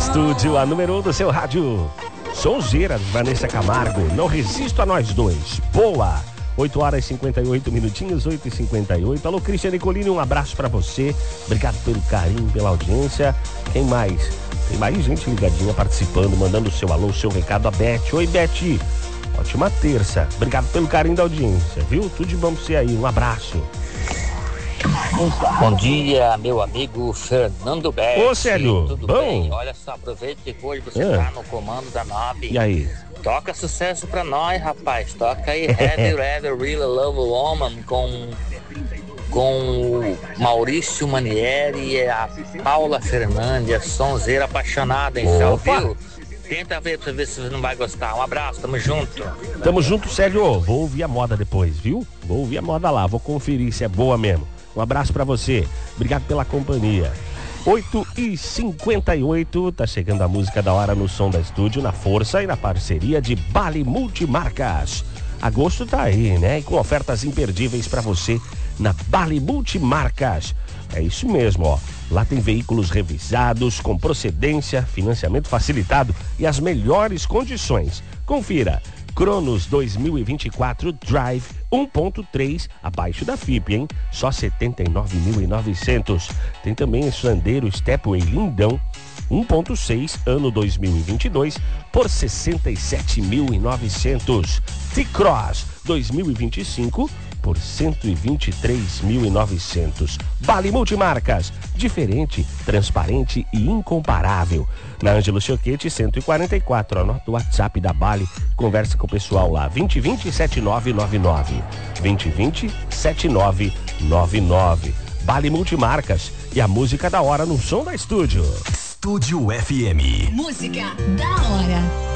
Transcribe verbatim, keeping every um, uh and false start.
estúdio, a número um do seu rádio. Sonzeira, Vanessa Camargo, Não Resisto a Nós Dois. Boa! oito horas e cinquenta e oito minutinhos, oito e cinquenta e oito. Alô, Cristian Nicolini, um abraço pra você. Obrigado pelo carinho, pela audiência. Quem mais? Tem mais gente ligadinha participando, mandando o seu alô, o seu recado. A Beth. Oi, Beth. Ótima terça. Obrigado pelo carinho da audiência, viu? Tudo de bom pra você aí. Um abraço. Bom dia, meu amigo Fernando Betti. Ô, Célio, tudo bom? bem? Olha só, aproveita que hoje você É. tá no comando da N O B. E aí? Toca sucesso pra nós, rapaz. Toca aí Heavy Rather Really Love a Woman com, com o Maurício Manieri e a Paula Fernandes, a sonzeira apaixonada, hein? Você Opa. ouviu? Tenta ver pra ver se você não vai gostar. Um abraço, tamo junto. Tamo junto, Célio. Vou ouvir a moda depois, viu? Vou ouvir a moda lá, vou conferir se é boa mesmo. Um abraço pra você. Obrigado pela companhia. oito e cinquenta e oito, tá chegando a música da hora no Som da Estúdio, na força e na parceria de Bali Multimarcas. Agosto tá aí, né? E com ofertas imperdíveis pra você na Bali Multimarcas. É isso mesmo, ó. Lá tem veículos revisados, com procedência, financiamento facilitado e as melhores condições. Confira. Cronos dois mil e vinte e quatro Drive um ponto três, abaixo da F I P, hein? Só setenta e nove mil e novecentos. Tem também esse Sandero Stepway lindão, um ponto seis, ano dois mil e vinte e dois, por sessenta e sete mil e novecentos. T-Cross dois mil e vinte e cinco, por cento e vinte e três mil e novecentos. Bali Multimarcas, diferente, transparente e incomparável. Na Ângelo Choquete cento e quarenta e quatro, anota o WhatsApp da Bali, conversa com o pessoal lá, vinte e vinte, setenta e nove noventa e nove. vinte e vinte, setenta e nove noventa e nove. Bali Multimarcas e a música da hora no Som da Estúdio. Estúdio F M. Música da hora.